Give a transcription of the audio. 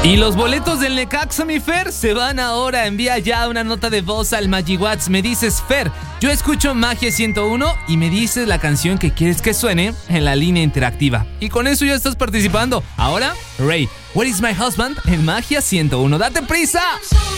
Y los boletos del Necaxa, mi Fer, se van ahora. Envía ya una nota de voz al MagiWhat's. Me dices, Fer, yo escucho Magia 101 y me dices la canción que quieres que suene en la línea interactiva. Y con eso ya estás participando. Ahora, Ray, Where is my husband? En Magia 101. ¡Date prisa!